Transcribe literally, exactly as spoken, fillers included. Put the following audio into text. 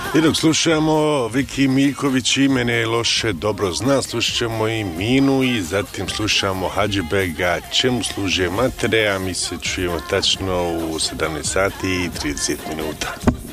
I dok slušamo Viki Miković i Mene je loše dobro zna, slušat ćemo i Minu i zatim slušamo Hadžibega Čemu služe matere, a mi se čujemo tačno u sedamnaest sati i trideset minuta.